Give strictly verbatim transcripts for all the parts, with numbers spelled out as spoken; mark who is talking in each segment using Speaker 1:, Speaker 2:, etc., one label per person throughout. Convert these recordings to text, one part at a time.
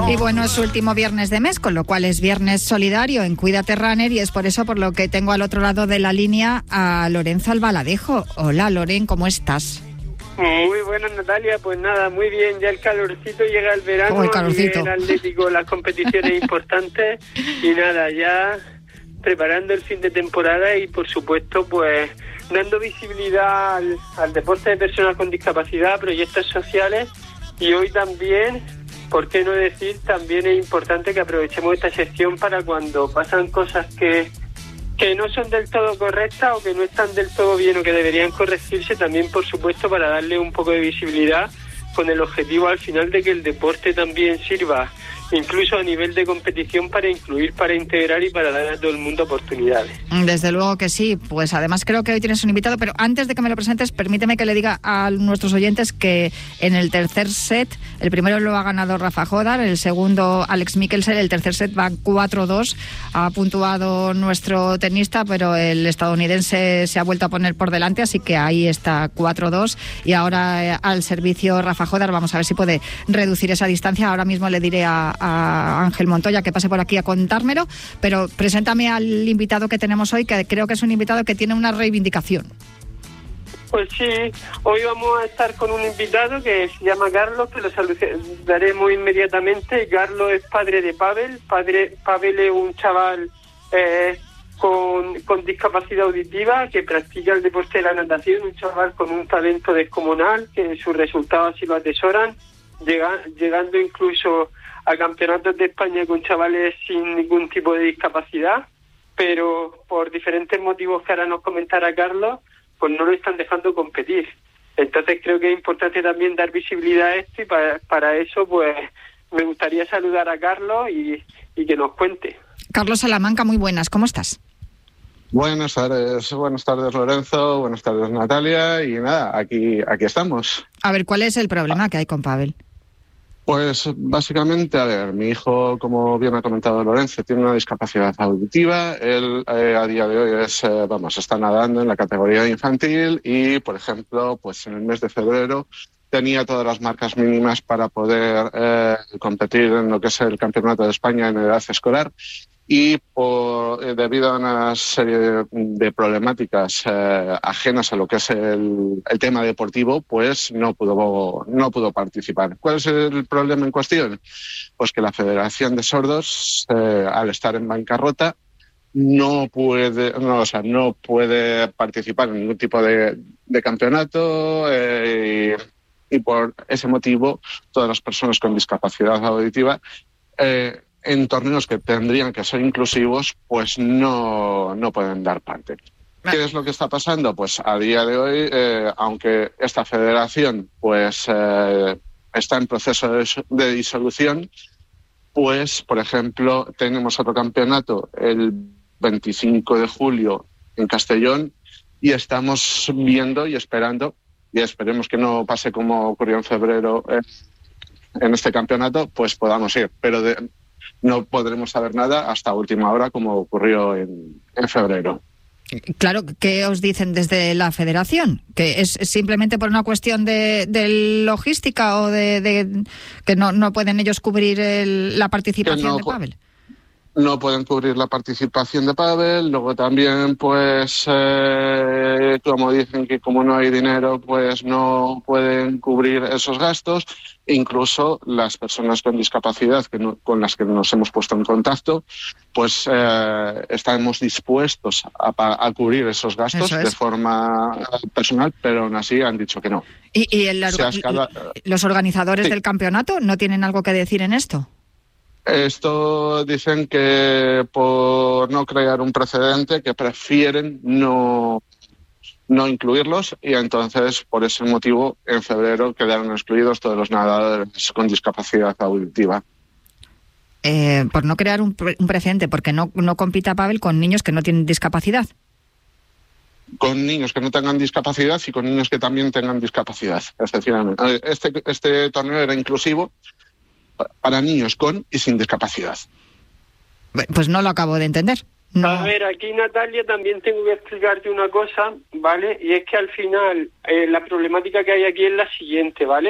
Speaker 1: Y bueno, es su último viernes de mes, con lo cual es viernes solidario en Cuídate Runner, y es por eso por lo que tengo al otro lado de la línea a Lorenzo Albaladejo. Hola, Loren, ¿cómo estás?
Speaker 2: Muy buenas, Natalia. Pues nada, muy bien. Ya el calorcito, llega el verano,
Speaker 1: oh, el calorcito.
Speaker 2: El Atlético, las competiciones importantes y nada, ya preparando el fin de temporada y por supuesto pues dando visibilidad al, al deporte de personas con discapacidad, proyectos sociales, y hoy también, ¿por qué no decir? También es importante que aprovechemos esta sección para cuando pasan cosas que que no son del todo correctas o que no están del todo bien o que deberían corregirse, también por supuesto para darle un poco de visibilidad, con el objetivo al final de que el deporte también sirva incluso a nivel de competición para incluir, para integrar y para dar a todo el mundo oportunidades.
Speaker 1: Desde luego que sí. Pues además creo que hoy tienes un invitado, pero antes de que me lo presentes, permíteme que le diga a nuestros oyentes que en el tercer set, el primero lo ha ganado Rafa Jodar, el segundo Alex Mikkelsen, el tercer set va cuatro dos, ha puntuado nuestro tenista, pero el estadounidense se ha vuelto a poner por delante, así que ahí está cuatro dos, y ahora eh, al servicio Rafa Jodar. Vamos a ver si puede reducir esa distancia. Ahora mismo le diré a a Ángel Montoya que pase por aquí a contármelo, pero preséntame al invitado que tenemos hoy, que creo que es un invitado que tiene una reivindicación.
Speaker 2: Pues sí, hoy vamos a estar con un invitado que se llama Carlos, que lo saludaremos inmediatamente. Carlos es padre de Pavel. Padre, Pavel es un chaval eh, con, con discapacidad auditiva que practica el deporte de la natación, un chaval con un talento descomunal, que sus resultados así lo atesoran, llega, llegando incluso a campeonatos de España con chavales sin ningún tipo de discapacidad, pero por diferentes motivos que ahora nos comentará Carlos, pues no lo están dejando competir. Entonces creo que es importante también dar visibilidad a esto, y para, para eso pues me gustaría saludar a Carlos y, y que nos cuente.
Speaker 1: Carlos Salamanca, muy buenas, ¿cómo estás?
Speaker 3: Buenas tardes, buenas tardes Lorenzo, buenas tardes Natalia, y nada, aquí, aquí estamos.
Speaker 1: A ver, ¿cuál es el problema que hay con Pavel?
Speaker 3: Pues básicamente, a ver, mi hijo, como bien ha comentado Lorenzo, tiene una discapacidad auditiva. Él eh, a día de hoy es, eh, vamos, está nadando en la categoría infantil y, por ejemplo, pues en el mes de febrero tenía todas las marcas mínimas para poder eh, competir en lo que es el Campeonato de España en edad escolar. Y por, eh, debido a una serie de, de problemáticas eh, ajenas a lo que es el, el tema deportivo, pues no pudo, no pudo participar. ¿Cuál es el problema en cuestión? Pues que la Federación de Sordos, eh, al estar en bancarrota, no puede, no, o sea, no puede participar en ningún tipo de, de campeonato eh, y, y por ese motivo todas las personas con discapacidad auditiva eh, en torneos que tendrían que ser inclusivos, pues no, no pueden dar parte. ¿Qué es lo que está pasando? Pues a día de hoy, eh, aunque esta federación pues eh, está en proceso de, de disolución, pues, por ejemplo, tenemos otro campeonato el veinticinco de julio en Castellón y estamos viendo y esperando, y esperemos que no pase como ocurrió en febrero eh, en este campeonato, pues podamos ir. Pero de, no podremos saber nada hasta última hora, como ocurrió en, en febrero.
Speaker 1: Claro, ¿qué os dicen desde la federación? ¿Que es simplemente por una cuestión de, de logística o de, de que no, no pueden ellos cubrir el, la participación no, de Pavel?
Speaker 3: No pueden cubrir la participación de Pavel. Luego también, pues, eh, como dicen que como no hay dinero, pues no pueden cubrir esos gastos. Incluso las personas con discapacidad que no, con las que nos hemos puesto en contacto, pues eh, estamos dispuestos a, a cubrir esos gastos es. de forma personal, pero aún así han dicho que no.
Speaker 1: ¿Y, y el, escala... los organizadores sí. del campeonato no tienen algo que decir en esto?
Speaker 3: Esto dicen que por no crear un precedente, que prefieren no, no incluirlos, y entonces por ese motivo en febrero quedaron excluidos todos los nadadores con discapacidad auditiva.
Speaker 1: Eh, por no crear un, pre- un precedente, porque no, no compita Pavel con niños que no tienen discapacidad.
Speaker 3: Con niños que no tengan discapacidad y con niños que también tengan discapacidad, excepcionalmente. Este, este torneo era inclusivo para niños con y sin discapacidad.
Speaker 1: Pues no lo acabo de entender. No.
Speaker 2: A ver, aquí Natalia también tengo que explicarte una cosa, ¿vale? Y es que al final eh, la problemática que hay aquí es la siguiente, ¿vale?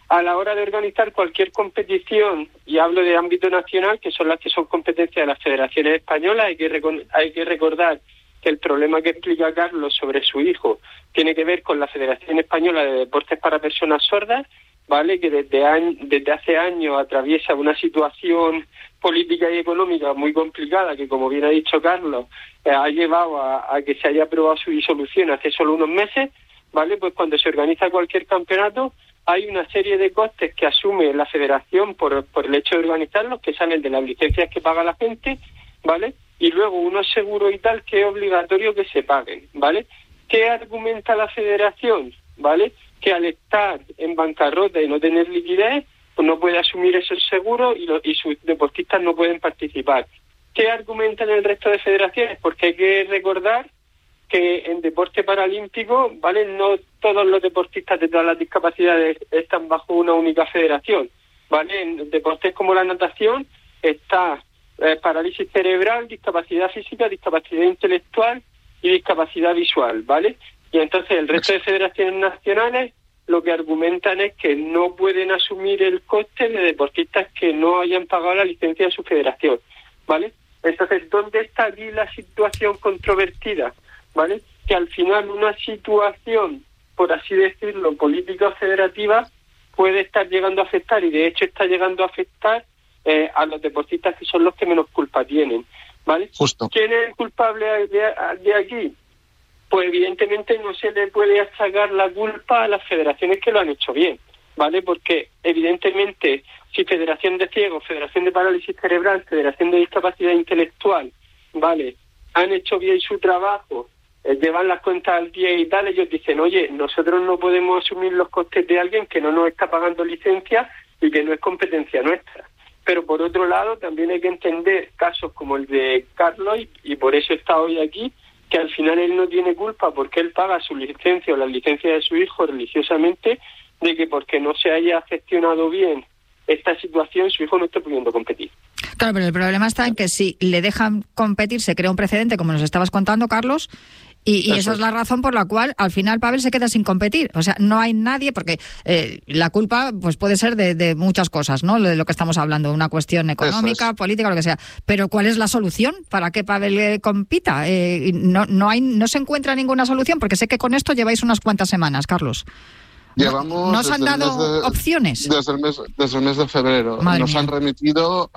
Speaker 2: a la hora de organizar cualquier competición, y hablo de ámbito nacional, que son las que son competencia de las federaciones españolas, hay que, recon- hay que recordar que el problema que explica Carlos sobre su hijo tiene que ver con la Federación Española de Deportes para Personas Sordas, ¿vale? Que desde, año, desde hace años atraviesa una situación política y económica muy complicada que, como bien ha dicho Carlos, eh, ha llevado a, a que se haya aprobado su disolución hace solo unos meses, ¿vale? Pues cuando se organiza cualquier campeonato hay una serie de costes que asume la federación por, por el hecho de organizarlos, que salen de las licencias que paga la gente, ¿vale? Y luego unos seguros y tal que es obligatorio que se paguen, ¿vale? ¿Qué argumenta la federación? ¿Vale? Que al estar en bancarrota y no tener liquidez, pues no puede asumir esos seguros y, los, y sus deportistas no pueden participar. ¿Qué argumentan el resto de federaciones? Porque hay que recordar que en deporte paralímpico, ¿vale? No todos los deportistas de todas las discapacidades están bajo una única federación, ¿vale? En deportes como la natación está eh, parálisis cerebral, discapacidad física, discapacidad intelectual y discapacidad visual, ¿vale? Y entonces el resto de federaciones nacionales lo que argumentan es que no pueden asumir el coste de deportistas que no hayan pagado la licencia de su federación, ¿vale? Entonces, ¿dónde está aquí la situación controvertida? ¿Vale? Que al final una situación, por así decirlo, política o federativa puede estar llegando a afectar, y de hecho está llegando a afectar eh, a los deportistas que son los que menos culpa tienen, ¿vale?
Speaker 3: Justo.
Speaker 2: ¿Quién es el culpable de, de aquí? Pues evidentemente no se le puede achacar la culpa a las federaciones que lo han hecho bien, ¿vale? Porque evidentemente si Federación de Ciegos, Federación de Parálisis Cerebral, Federación de Discapacidad Intelectual, ¿vale?, han hecho bien su trabajo, eh, llevan las cuentas al día y tal, ellos dicen, oye, nosotros no podemos asumir los costes de alguien que no nos está pagando licencia y que no es competencia nuestra. Pero por otro lado también hay que entender casos como el de Carlos, y, y por eso está hoy aquí, que al final él no tiene culpa porque él paga su licencia o la licencia de su hijo religiosamente, de que porque no se haya gestionado bien esta situación su hijo no esté pudiendo competir.
Speaker 1: Claro, pero el problema está en que si le dejan competir se crea un precedente, como nos estabas contando, Carlos, y, y esa es la razón por la cual al final Pavel se queda sin competir. O sea, no hay nadie, porque eh, la culpa pues puede ser de, de muchas cosas, ¿no? De lo que estamos hablando, una cuestión económica, es. política, lo que sea. Pero ¿cuál es la solución para que Pavel eh, compita? Eh, no, no hay, no se encuentra ninguna solución, porque sé que con esto lleváis unas cuantas semanas, Carlos.
Speaker 3: Llevamos
Speaker 1: ¿Nos han dado
Speaker 3: de,
Speaker 1: opciones?
Speaker 3: Desde el mes, desde el mes de febrero.
Speaker 1: Madre
Speaker 3: Nos
Speaker 1: mía.
Speaker 3: han remitido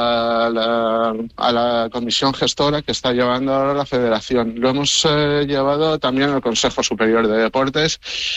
Speaker 3: a la, a la comisión gestora que está llevando ahora la federación. Lo hemos eh, llevado también al Consejo Superior de Deportes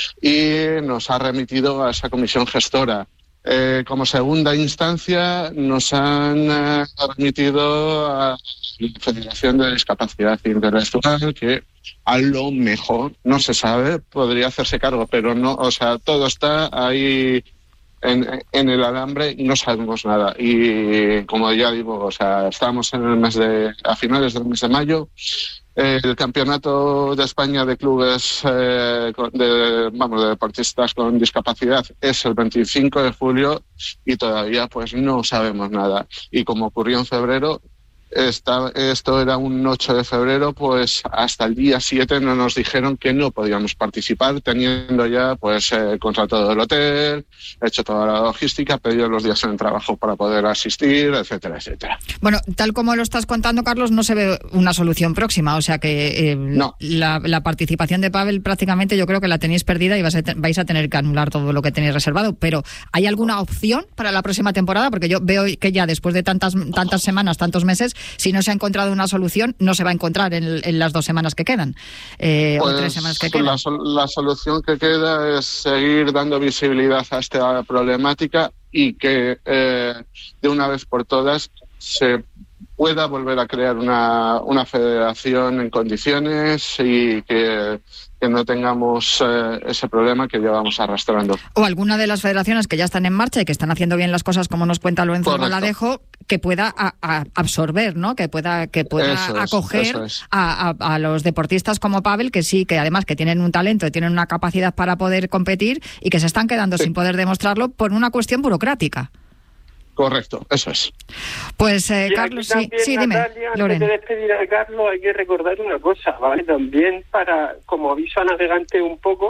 Speaker 3: y nos ha remitido a esa comisión gestora. Eh, como segunda instancia nos han eh, remitido a la Federación de Discapacidad Intelectual, que a lo mejor, no se sabe, podría hacerse cargo, pero no, o sea, todo está ahí en, en el alambre y no sabemos nada. Y como ya digo, o sea, estamos en el mes de, a finales del mes de mayo. Eh, el campeonato de España de clubes eh, de, vamos, de deportistas con discapacidad es el veinticinco de julio y todavía pues no sabemos nada. Y como ocurrió en febrero, Esta, esto era un ocho de febrero, pues hasta el día siete no nos dijeron que no podíamos participar, teniendo ya pues eh, contratado el hotel, hecho toda la logística, pedido los días en el trabajo para poder asistir, etcétera, etcétera.
Speaker 1: Bueno, tal como lo estás contando, Carlos, no se ve una solución próxima, o sea que eh,
Speaker 3: no.
Speaker 1: la, la participación de Pavel prácticamente yo creo que la tenéis perdida y vais a, te, vais a tener que anular todo lo que tenéis reservado, pero ¿hay alguna opción para la próxima temporada? Porque yo veo que ya después de tantas, tantas semanas, tantos meses, si no se ha encontrado una solución, no se va a encontrar en, en las dos semanas que quedan, eh,
Speaker 3: pues
Speaker 1: o tres semanas que quedan.
Speaker 3: La, la solución que queda es seguir dando visibilidad a esta problemática y que eh, de una vez por todas se pueda volver a crear una, una federación en condiciones y que, que no tengamos eh, ese problema que llevamos arrastrando.
Speaker 1: O alguna de las federaciones que ya están en marcha y que están haciendo bien las cosas, como nos cuenta Lorenzo Maladejo, que pueda a, a absorber, ¿no? Que pueda que pueda
Speaker 3: eso
Speaker 1: acoger
Speaker 3: es, eso es.
Speaker 1: A, a, a los deportistas como Pavel, que sí, que además que tienen un talento y tienen una capacidad para poder competir y que se están quedando sí. sin poder demostrarlo por una cuestión burocrática.
Speaker 3: Correcto, eso es.
Speaker 1: Pues, eh, Carlos, sí, sí, dime,
Speaker 2: Natalia,
Speaker 1: Loren.
Speaker 2: Antes de despedir a Carlos, hay que recordar una cosa, ¿vale? También para, como aviso a navegantes un poco,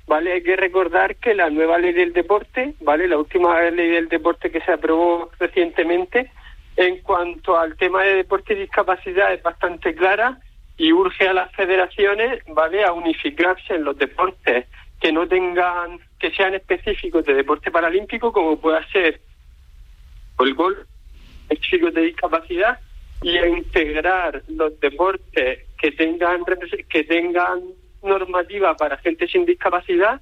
Speaker 2: ¿vale? Hay que recordar que la nueva ley del deporte, ¿vale? La última ley del deporte que se aprobó recientemente, en cuanto al tema de deporte y discapacidad, es bastante clara y urge a las federaciones, ¿vale?, a unificarse en los deportes que no tengan, que sean específicos de deporte paralímpico, como pueda ser el golf, específicos de discapacidad, y a integrar los deportes que tengan que tengan normativa para gente sin discapacidad.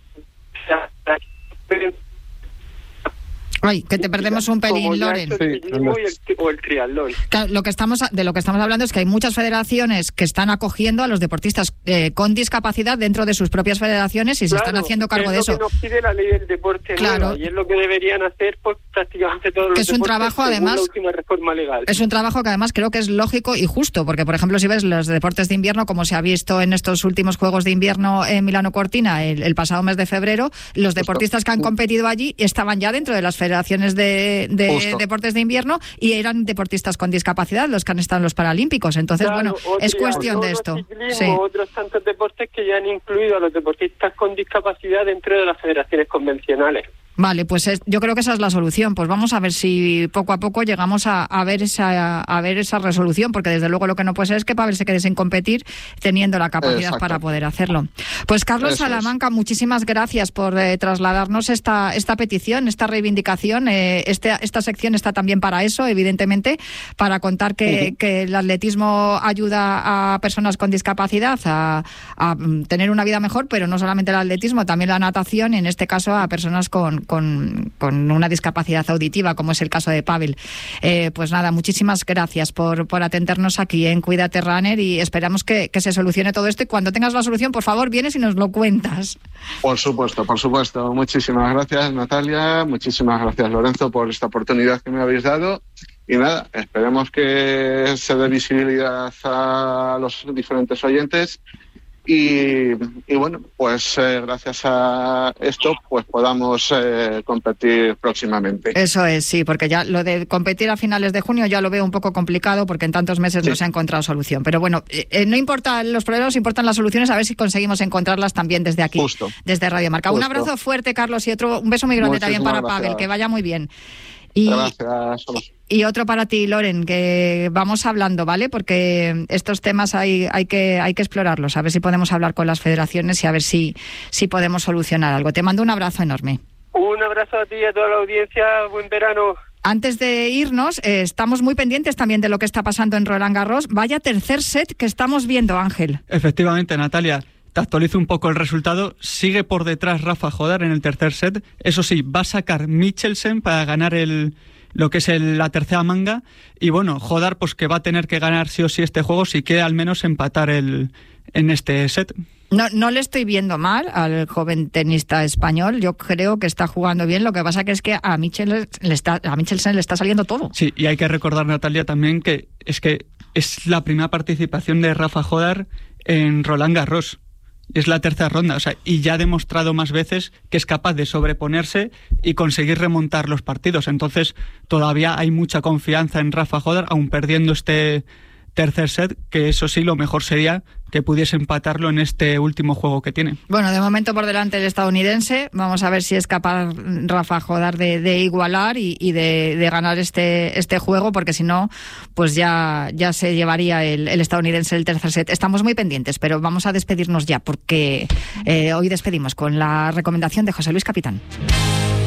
Speaker 1: Ay, que te perdemos un pelín, Loren.
Speaker 2: El ciclismo y el, o el triatlón.
Speaker 1: Claro, lo que estamos, de lo que estamos hablando es que hay muchas federaciones que están acogiendo a los deportistas eh, con discapacidad dentro de sus propias federaciones y se
Speaker 2: claro,
Speaker 1: están haciendo cargo de eso.
Speaker 2: Es lo que nos pide la ley del deporte,
Speaker 1: claro.
Speaker 2: nueva, y es lo que deberían hacer pues, prácticamente todos los
Speaker 1: es un
Speaker 2: deportes
Speaker 1: trabajo,
Speaker 2: según
Speaker 1: además,
Speaker 2: la última reforma legal.
Speaker 1: Es un trabajo que además creo que es lógico y justo, porque por ejemplo si ves los deportes de invierno, como se ha visto en estos últimos Juegos de Invierno en Milano Cortina el, el pasado mes de febrero, los deportistas que han competido allí estaban ya dentro de las federaciones de de
Speaker 3: Justo.
Speaker 1: deportes de invierno y eran deportistas con discapacidad los que han estado en los Paralímpicos. Entonces,
Speaker 2: claro,
Speaker 1: bueno, es cuestión de esto.
Speaker 2: Ciclismo,
Speaker 1: sí.
Speaker 2: Otros tantos deportes que ya han incluido a los deportistas con discapacidad dentro de las federaciones convencionales.
Speaker 1: Vale, pues es, yo creo que esa es la solución. Pues vamos a ver si poco a poco llegamos a, a ver esa a ver esa resolución, porque desde luego lo que no puede ser es que Pavel se quede sin competir teniendo la capacidad
Speaker 3: Exacto.
Speaker 1: para poder hacerlo. Pues Carlos
Speaker 3: Eso
Speaker 1: Salamanca, es. muchísimas gracias por eh, trasladarnos esta esta petición, esta reivindicación. Eh, este, esta sección está también para eso, evidentemente, para contar que, uh-huh. que el atletismo ayuda a personas con discapacidad a, a tener una vida mejor, pero no solamente el atletismo, también la natación, y en este caso a personas con Con, con una discapacidad auditiva, como es el caso de Pavel. Eh, pues nada, muchísimas gracias por, por atendernos aquí en Cuídate Runner y esperamos que, que se solucione todo esto, y cuando tengas la solución, por favor, vienes y nos lo cuentas.
Speaker 3: Por supuesto, por supuesto. Muchísimas gracias, Natalia, muchísimas gracias, Lorenzo, por esta oportunidad que me habéis dado. Y nada, esperemos que se dé visibilidad a los diferentes oyentes. Y, y bueno, pues eh, gracias a esto pues podamos eh, competir próximamente.
Speaker 1: Eso es, sí, porque ya lo de competir a finales de junio ya lo veo un poco complicado, porque en tantos meses sí. no se ha encontrado solución. Pero bueno, eh, no importan los problemas, importan las soluciones, a ver si conseguimos encontrarlas también desde aquí,
Speaker 3: Justo.
Speaker 1: desde Radio Marca.
Speaker 3: Justo.
Speaker 1: Un abrazo fuerte, Carlos, y otro un beso muy grande Muchísimas también para gracias. Pavel, que vaya muy bien. Y,
Speaker 3: Gracias.
Speaker 1: Y otro para ti, Loren, que vamos hablando, ¿vale? Porque estos temas hay, hay que hay que explorarlos, a ver si podemos hablar con las federaciones y a ver si, si podemos solucionar algo. Te mando un abrazo enorme.
Speaker 2: Un abrazo a ti y a toda la audiencia. Buen verano.
Speaker 1: Antes de irnos, eh, estamos muy pendientes también de lo que está pasando en Roland Garros. Vaya tercer set que estamos viendo, Ángel.
Speaker 4: Efectivamente, Natalia. Te actualizo un poco el resultado. Sigue por detrás Rafa Jodar en el tercer set. Eso sí, va a sacar Michelsen para ganar el lo que es el, la tercera manga. Y bueno, Jodar pues que va a tener que ganar sí o sí este juego si quiere al menos empatar el en este set.
Speaker 1: No, no le estoy viendo mal al joven tenista español. Yo creo que está jugando bien. Lo que pasa que es que a Michelsen le está, a Michelsen le está saliendo todo.
Speaker 4: Sí, y hay que recordar, Natalia, también que es que es la primera participación de Rafa Jodar en Roland Garros. Es la tercera ronda, o sea, y ya ha demostrado más veces que es capaz de sobreponerse y conseguir remontar los partidos. Entonces, todavía hay mucha confianza en Rafa Jodar, aun perdiendo este tercer set, que eso sí, lo mejor sería que pudiese empatarlo en este último juego que tiene.
Speaker 1: Bueno, de momento por delante el estadounidense. Vamos a ver si es capaz Rafa Jodar de, de igualar y, y de, de ganar este este juego, porque si no, pues ya, ya se llevaría el, el estadounidense el tercer set. Estamos muy pendientes, pero vamos a despedirnos ya, porque eh, hoy despedimos con la recomendación de José Luis Capitán.